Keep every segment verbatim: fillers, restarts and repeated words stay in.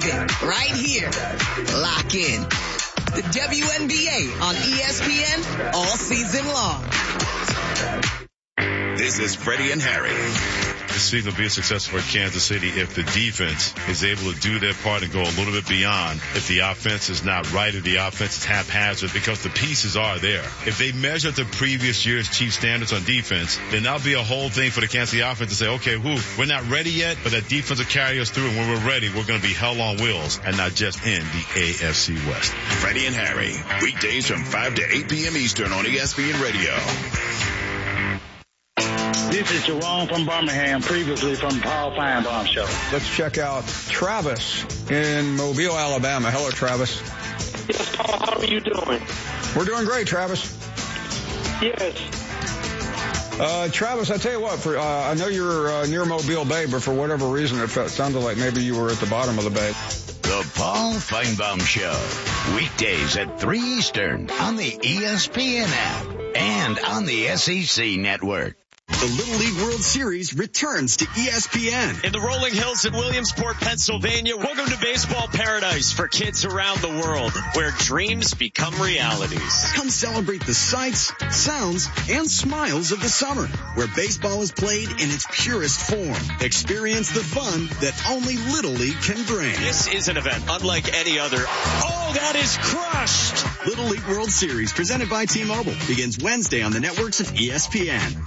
Believe it. Right here. Lock in. The W N B A on E S P N all season long. This is Freddie and Harry. This season will be successful for Kansas City if the defense is able to do their part and go a little bit beyond. If the offense is not right, if the offense is haphazard, because the pieces are there. If they measure the previous year's Chiefs standards on defense, then that'll be a whole thing for the Kansas City offense to say, okay, whoo, we're not ready yet, but that defense will carry us through, and when we're ready, we're going to be hell on wheels and not just in the A F C West. Freddie and Harry, weekdays from five to eight p.m. Eastern on E S P N Radio. This is Jerome from Birmingham, previously from Paul Feinbaum Show. Let's check out Travis in Mobile, Alabama. Hello, Travis. Yes, Paul, how are you doing? We're doing great, Travis. Yes. Uh, Travis, I tell you what, for, uh, I know you're uh, near Mobile Bay, but for whatever reason, it felt, sounded like maybe you were at the bottom of the bay. The Paul Feinbaum Show, weekdays at three Eastern on the E S P N app and on the S E C network. The Little League World Series returns to E S P N. In the rolling hills in Williamsport, Pennsylvania, welcome to baseball paradise for kids around the world, where dreams become realities. Come celebrate the sights, sounds, and smiles of the summer, where baseball is played in its purest form. Experience the fun that only Little League can bring. This is an event unlike any other. Oh, that is crushed! Little League World Series, presented by T-Mobile, begins Wednesday on the networks of E S P N.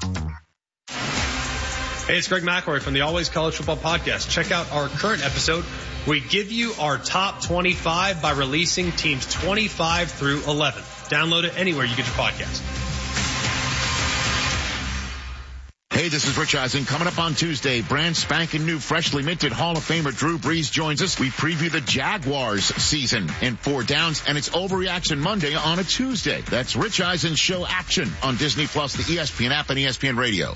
Hey, it's Greg McElroy from the Always College Football Podcast. Check out our current episode. We give you our top twenty-five by releasing teams twenty-five through eleven. Download it anywhere you get your podcast. Hey, this is Rich Eisen. Coming up on Tuesday, brand spanking new, freshly minted Hall of Famer Drew Brees joins us. We preview the Jaguars season in four downs, and it's Overreaction Monday on a Tuesday. That's Rich Eisen's show Action on Disney Plus, the E S P N app, and E S P N Radio.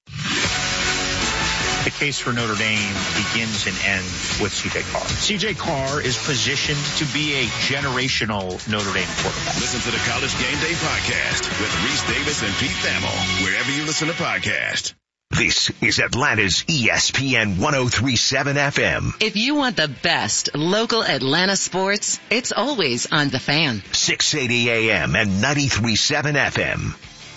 The case for Notre Dame begins and ends with C J Carr. C J Carr is positioned to be a generational Notre Dame quarterback. Listen to the College Game Day Podcast with Reese Davis and Pete Thamel, wherever you listen to podcasts. This is Atlanta's E S P N one oh three point seven F M. If you want the best local Atlanta sports, it's always on The Fan. six eighty A M and ninety-three point seven F M.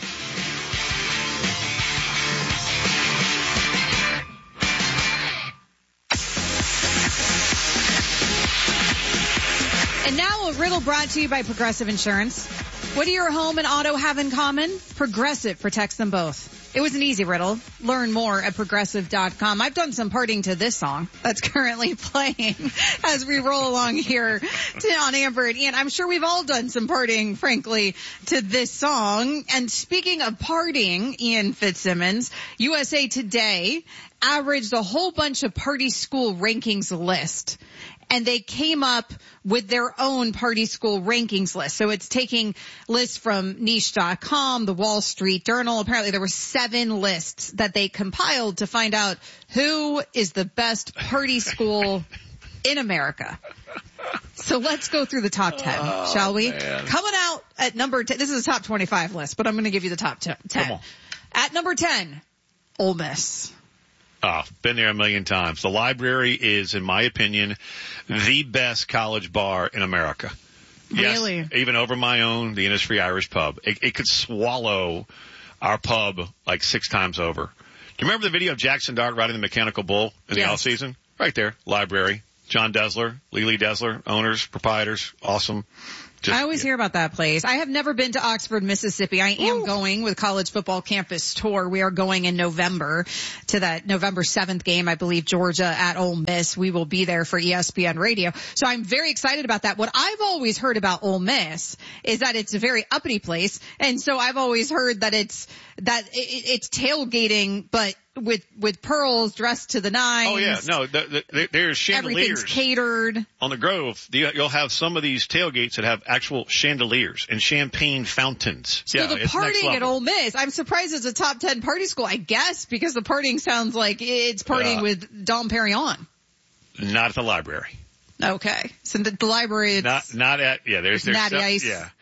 And now a riddle brought to you by Progressive Insurance. What do your home and auto have in common? Progressive protects them both. It was an easy riddle. Learn more at progressive dot com. I've done some partying to this song that's currently playing as we roll along here to, on Amber and Ian. I'm sure we've all done some partying, frankly, to this song. And speaking of partying, Ian Fitzsimmons, U S A Today averaged a whole bunch of party school rankings list. And they came up with their own party school rankings list. So it's taking lists from niche dot com, the Wall Street Journal. Apparently there were seven lists that they compiled to find out who is the best party school in America. So let's go through the top ten, oh, shall we? Man. Coming out at number ten. This is a top twenty-five list, but I'm going to give you the top ten. Come on. At number ten, Ole Miss. Oh, been there a million times. The Library is, in my opinion, the best college bar in America. Really? Yes, even over my own, the Innisfree Irish Pub. It, it could swallow our pub like six times over. Do you remember the video of Jackson Dart riding the mechanical bull in yes. the off-season? Right there, Library. John Desler, Lily Desler, owners, proprietors, awesome. Just, I always yeah. hear about that place. I have never been to Oxford, Mississippi. I am Ooh. going with College Football Campus Tour. We are going in November to that November seventh game, I believe, Georgia at Ole Miss. We will be there for E S P N Radio. So I'm very excited about that. What I've always heard about Ole Miss is that it's a very uppity place. And so I've always heard that it's, that it, it's tailgating, but with, with pearls dressed to the nines. Oh yeah, no, the, the, there's chandeliers. Everything's catered. On the Grove, you'll have some of these tailgates that have actual chandeliers and champagne fountains. So yeah, the partying at Ole Miss, I'm surprised it's a top ten party school, I guess, because the partying sounds like it's partying uh, with Dom Perignon. Not at the Library. Okay. So the, the Library, it's not, not at, yeah, there's, there's Natty some, Ice. Yeah.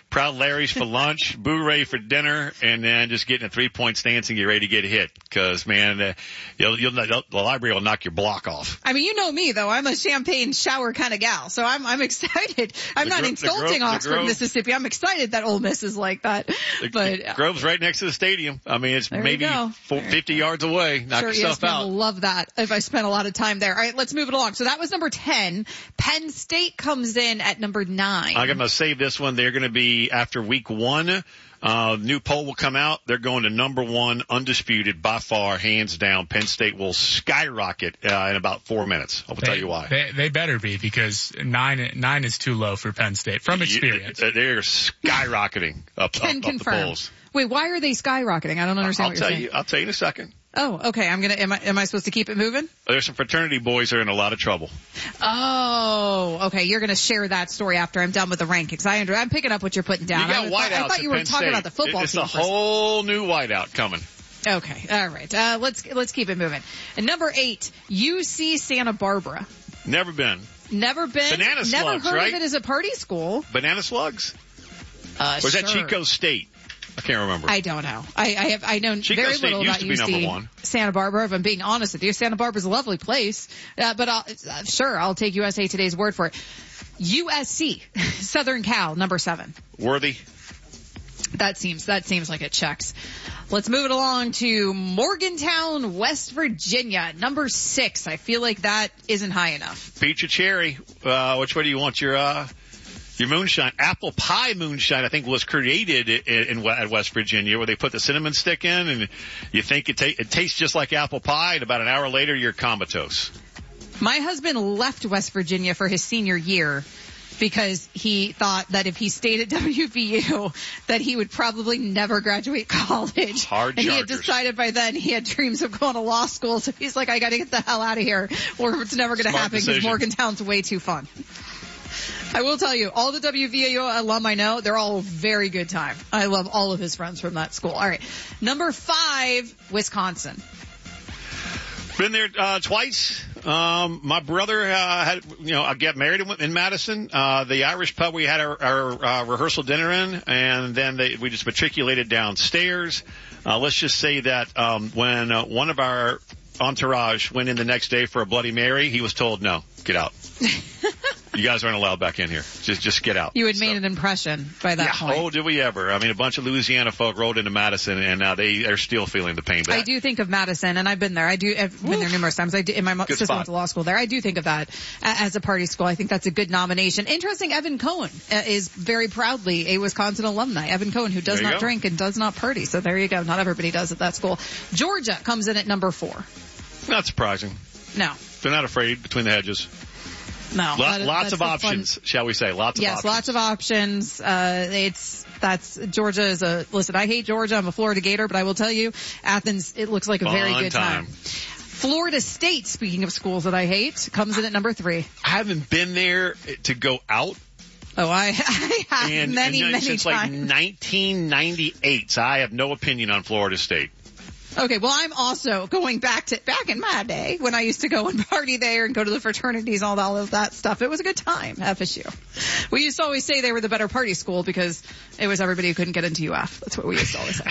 Proud Larry's for lunch, Boo Ray for dinner, and then just getting a three-point stance and get ready to get hit. Because, man, uh, you'll, you'll, the library will knock your block off. I mean, you know me, though. I'm a champagne shower kind of gal, so I'm I'm excited. I'm The not Gro- insulting the Gro- Oxford, the Grove- Mississippi. I'm excited that Ole Miss is like that. The, But the Grove's right next to the stadium. I mean, it's There you maybe go. four, fifty yards away. Knock sure, yourself E S P N out. will love that if I spent a lot of time there. All right, let's move it along. So that was number ten. Penn State comes in at number nine. I'm going to save this one. They're going to be, after week one, uh, new poll will come out. They're going to number one, undisputed, by far, hands down. Penn State will skyrocket uh, in about four minutes. I will they, tell you why. They, they better be, because nine nine is too low for Penn State, from experience. You, they're skyrocketing up, Can up, up the confirm. polls. Wait, why are they skyrocketing? I don't understand I'll what tell you're saying. you. I'll tell you in a second. Oh, okay. I'm gonna. Am I? Am I supposed to keep it moving? There's some fraternity boys that are in a lot of trouble. Oh, okay. You're gonna share that story after I'm done with the rankings. I under, I'm picking up what you're putting down. You got I, was, whiteouts I thought at you were Penn talking State. about the football It's team. a for a second. whole new whiteout coming. Okay. All right. Uh, let's let's keep it moving. And number eight, U C Santa Barbara. Never been. Never been. Banana Never slugs, heard right? of it as a party school. Banana slugs? Uh, or is sure. that Chico State? I can't remember. I don't know. I, I have I know Chico very State little used about to be U C number one. Santa Barbara. If I'm being honest with you, Santa Barbara's a lovely place. Uh, but I'll, uh, sure, I'll take U S A Today's word for it. U S C, Southern Cal, number seven. Worthy. That seems that seems like it checks. Let's move it along to Morgantown, West Virginia, number six. I feel like that isn't high enough. Peach or cherry? Uh, which way do you want your uh, your moonshine? Apple pie moonshine, I think, was created in, in at West Virginia, where they put the cinnamon stick in, and you think it, ta- it tastes just like apple pie, and about an hour later, you're comatose. My husband left West Virginia for his senior year because he thought that if he stayed at W V U, that he would probably never graduate college. Hard and he had chargers. decided by then he had dreams of going to law school, so he's like, I got to get the hell out of here, or it's never going to Smart happen because decision. Morgantown's way too fun. I will tell you, all the W V U alum I know, they're all a very good time. I love all of his friends from that school. All right. Number five, Wisconsin. Been there uh, twice. Um, my brother uh, had, you know, I got married in, in Madison. Uh, the Irish pub we had our, our uh, rehearsal dinner in, and then they, we just matriculated downstairs. Uh, let's just say that um, when uh, one of our entourage went in the next day for a Bloody Mary, he was told, no, get out. You guys aren't allowed back in here. Just just get out. You had made an impression by that yeah. point. Oh, did we ever? I mean, a bunch of Louisiana folk rolled into Madison, and now they are still feeling the pain. But I do think of Madison, and I've been there. I do. I've been there numerous times. I do, and my mo- Good sister spot. went to law school there. I do think of that uh, as a party school. I think that's a good nomination. Interesting. Evan Cohen uh, is very proudly a Wisconsin alumni. Evan Cohen, who does There you not go. drink and does not party. So there you go. Not everybody does at that school. Georgia comes in at number four. Not surprising. No, They're not afraid between the hedges. no. Lot, That- lots that's of the fun- options, shall we say? Lots of Yes, options. lots of options. Uh, it's, that's, Georgia is a, listen, I hate Georgia. I'm a Florida Gator, but I will tell you, Athens, it looks like a very Fun good time. time. Florida State, speaking of schools that I hate, comes in at number three. I haven't been there to go out. Oh, I, I have and, many, and many since times. like nineteen ninety-eight, so I have no opinion on Florida State. Okay, well, I'm also going back to, back in my day when I used to go and party there and go to the fraternities, all, all of that stuff. It was a good time, F S U. We used to always say they were the better party school because it was everybody who couldn't get into U F. That's what we used to always say.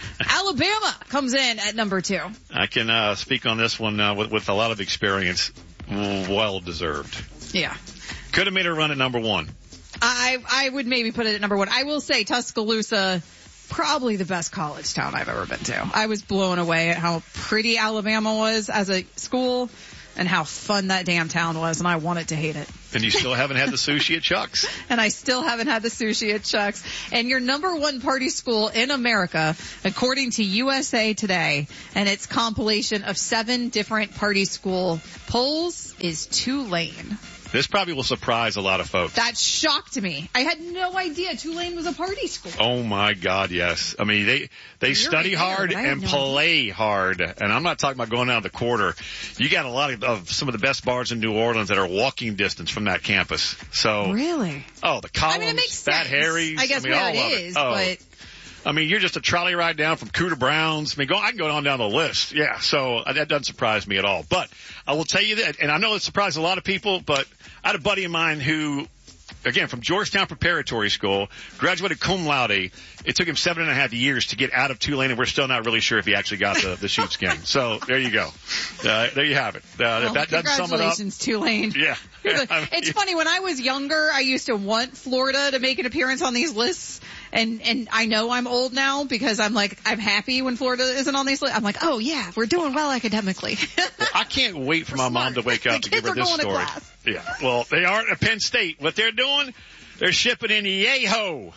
Alabama comes in at number two. I can uh, speak on this one uh, with, with a lot of experience. Well deserved. Yeah. Could have made a run at number one. I, I would maybe put it at number one. I will say Tuscaloosa, probably the best college town I've ever been to. I was blown away at how pretty Alabama was as a school and how fun that damn town was, and I wanted to hate it. And you still haven't had the sushi at Chuck's. And I still haven't had the sushi at Chuck's. And your number one party school in America, according to U S A Today, and its compilation of seven different party school polls, is Tulane. This probably will surprise a lot of folks. That shocked me. I had no idea Tulane was a party school. Oh my God, yes. I mean, they, they You're study right there, hard but I had and no play hard. And I'm not talking about going down the quarter. You got a lot of, of some of the best bars in New Orleans that are walking distance from that campus. So. Really? Oh, the Columns, I mean, it makes Fat sense. Harry's. I guess I mean, where all it of is, Oh. but. I mean, you're just a trolley ride down from Cooter Browns. I mean, go, I can go on down the list. Yeah, so uh, that doesn't surprise me at all. But I will tell you that, and I know it surprised a lot of people, but I had a buddy of mine who again, from Georgetown Preparatory School, graduated cum laude. It took him seven and a half years to get out of Tulane, and we're still not really sure if he actually got the, the sheepskin. So there you go. Uh, there you have it. Uh, well, if that doesn't sum it up. Congratulations, Tulane. Yeah. It's funny, when I was younger, I used to want Florida to make an appearance on these lists. And, and I know I'm old now because I'm like, I'm happy when Florida isn't on these lists. I'm like, oh yeah, we're doing well academically. I can't wait for my mom to wake up to give her this story. Yeah. Well, they aren't at Penn State. What they're doing, they're shipping in Yeho.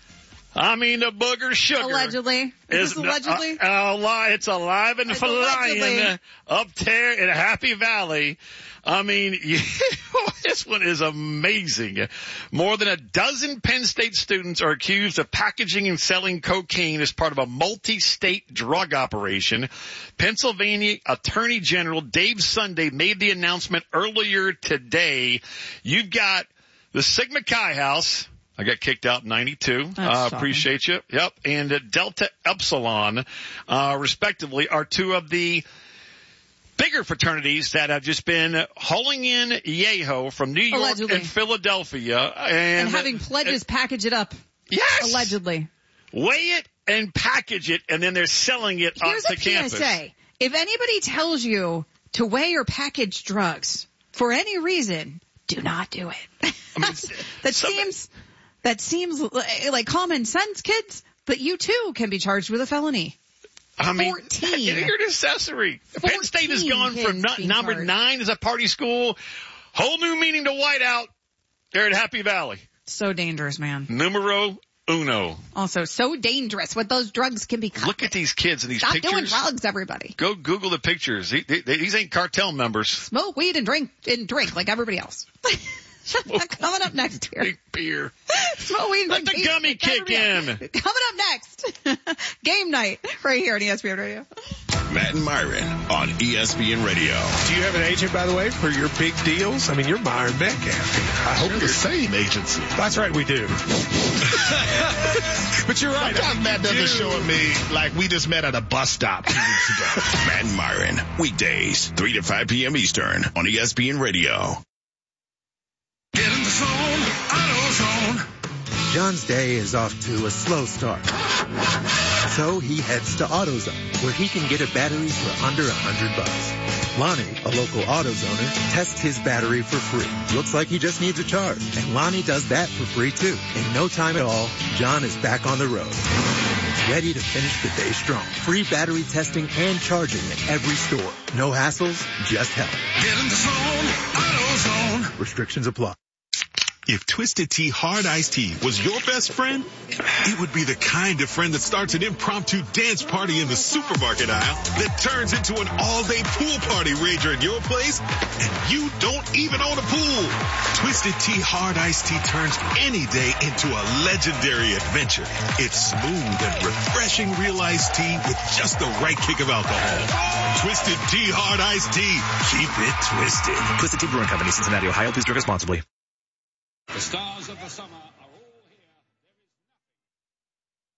I mean, the booger sugar. Allegedly. Is, is this allegedly? Uh, uh, it's alive and it's flying allegedly. up there in Happy Valley. I mean, this one is amazing. More than a dozen Penn State students are accused of packaging and selling cocaine as part of a multi-state drug operation. Pennsylvania Attorney General Dave Sunday made the announcement earlier today. You've got the Sigma Chi House. I got kicked out in ninety-two. Uh, appreciate you. Yep. And uh, Delta Epsilon, uh, respectively, are two of the bigger fraternities that have just been hauling in Yeho from New York Allegedly. and Philadelphia. And, and having pledges uh, package it up. Yes. Allegedly. Weigh it and package it, and then they're selling it Here's up to campus. Here's a P S A. If anybody tells you to weigh or package drugs for any reason, do not do it. I mean, that seems... That seems like common sense, kids, but you too can be charged with a felony. I mean, fourteen. You're an accessory. Penn State has gone from no, number charged. nine as a party school, whole new meaning to whiteout. They're at Happy Valley. So dangerous, man. Numero uno. Also, so dangerous what those drugs can become. Look at these kids and these Stop pictures. Stop doing drugs, everybody. Go Google the pictures. These ain't cartel members. Smoke weed and drink and drink like everybody else. Coming up next here. Drink beer. Smoke weed and Let the beer. gummy kick in. Coming up next. Game night right here on E S P N Radio. Matt and Myron on E S P N Radio. Do you have an agent, by the way, for your big deals? I mean, you're Myron Metcalf. I hope the same agency. That's right, we do. But you're right. Sometimes Matt doesn't show me like we just met at a bus stop two weeks ago. Matt and Myron, weekdays, three to five p.m. Eastern on E S P N Radio. Get in the zone, AutoZone. John's day is off to a slow start. So he heads to AutoZone, where he can get a battery for under a hundred bucks. Lonnie, a local AutoZoner, tests his battery for free. Looks like he just needs a charge. And Lonnie does that for free too. In no time at all, John is back on the road. Ready to finish the day strong. Free battery testing and charging at every store. No hassles, just help. Get in the zone, AutoZone. Restrictions apply. If Twisted Tea Hard Iced Tea was your best friend, it would be the kind of friend that starts an impromptu dance party in the supermarket aisle that turns into an all-day pool party rager at your place, and you don't even own a pool. Twisted Tea Hard Iced Tea turns any day into a legendary adventure. It's smooth and refreshing real iced tea with just the right kick of alcohol. Twisted Tea Hard Iced Tea. Keep it twisted. Twisted Tea Brewing Company, Cincinnati, Ohio. Please drink responsibly. The stars of the summer